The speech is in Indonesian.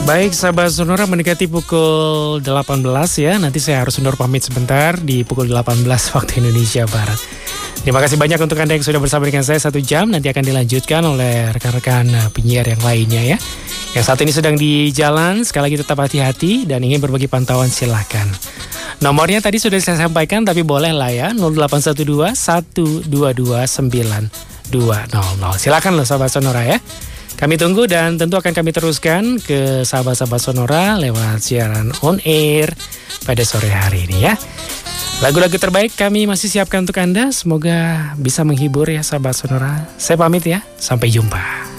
Baik, sahabat Sonora, mendekati pukul 18 ya. Nanti saya harus undur pamit sebentar di pukul 18 waktu Indonesia Barat. Terima kasih banyak untuk Anda yang sudah bersama dengan saya 1 jam. Nanti akan dilanjutkan oleh rekan-rekan penyiar yang lainnya ya. Yang saat ini sedang di jalan, sekali lagi tetap hati-hati dan ingin berbagi pantauan silahkan. Nomornya tadi sudah saya sampaikan, tapi boleh lah ya, 0812 122 9200. Silakan loh sahabat Sonora ya. Kami tunggu dan tentu akan kami teruskan ke sahabat-sahabat Sonora lewat siaran on air pada sore hari ini ya. Lagu-lagu terbaik kami masih siapkan untuk Anda. Semoga bisa menghibur ya sahabat Sonora. Saya pamit ya, sampai jumpa.